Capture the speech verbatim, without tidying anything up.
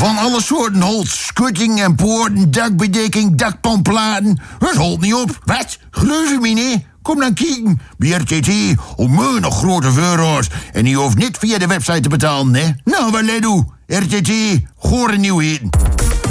Van alle soorten holst schutting en poorten, dakbedekking, dakpanplaten. Het holt niet op. Wat? Geloof je me niet? Kom dan kijken bij R T T om nog grote euro's. En je hoeft niet via de website te betalen, hè? Nou, wat let u? R T T, gore nieuwheden.